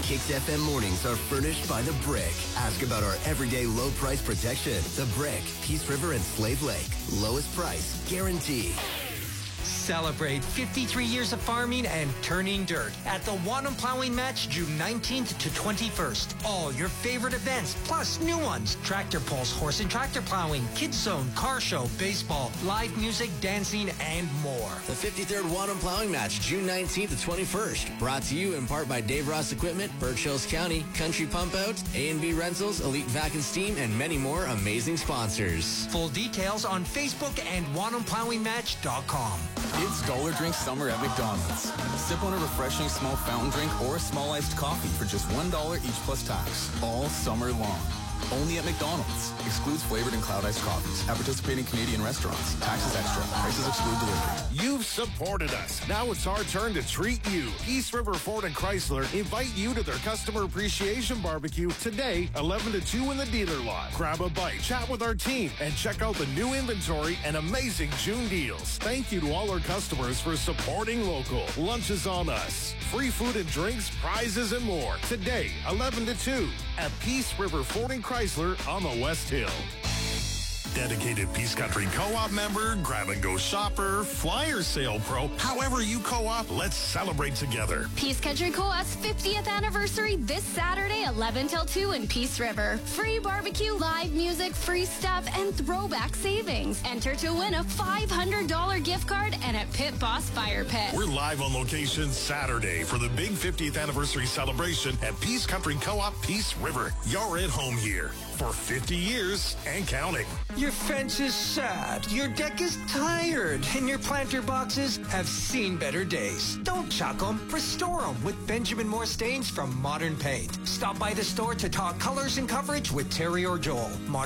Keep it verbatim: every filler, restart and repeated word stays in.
Kicks F M mornings are furnished by The Brick. Ask about our everyday low price protection. The Brick, Peace River and Slave Lake. Lowest price, guaranteed. Celebrate fifty-three years of farming and turning dirt at the Wadham Plowing Match June nineteenth to twenty-first. All your favorite events, plus new ones. Tractor pulls, horse and tractor plowing, kids zone, car show, baseball, live music, dancing, and more. The fifty-third Wadham Plowing Match, June nineteenth to twenty-first. Brought to you in part by Dave Ross Equipment, Birch Hills County, Country Pump Out, A and B Rentals, Elite Vac and Steam, and many more amazing sponsors. Full details on Facebook and wadham plowing match dot com. It's Dollar Drink Summer at McDonald's. Sip on a refreshing small fountain drink or a small iced coffee for just one dollar each plus tax. All summer long. Only at McDonald's. Excludes flavored and cloud iced coffees. At participating Canadian restaurants. Taxes extra. Prices exclude delivery. You've supported us. Now it's our turn to treat you. Peace River Ford and Chrysler invite you to their Customer Appreciation Barbecue today, eleven to two in the dealer lot. Grab a bite, chat with our team, and check out the new inventory and amazing June deals. Thank you to all our customers for supporting local. Lunch is on us. Free food and drinks, prizes, and more. Today, eleven to two at Peace River Ford and Chrysler on the West Hill. Dedicated Peace Country Co-op member, grab-and-go shopper, flyer sale pro. However you co-op, let's celebrate together. Peace Country Co-op's fiftieth anniversary this Saturday, eleven till two in Peace River. Free barbecue, live music, free stuff, and throwback savings. Enter to win a five hundred dollars gift card and a Pit Boss Fire Pit. We're live on location Saturday for the big fiftieth anniversary celebration at Peace Country Co-op Peace River. You're at home here for fifty years and counting. Your fence is sad, your deck is tired, and your planter boxes have seen better days. Don't chuck them, restore them with Benjamin Moore stains from Modern Paint. Stop by the store to talk colors and coverage with Terry or Joel. Modern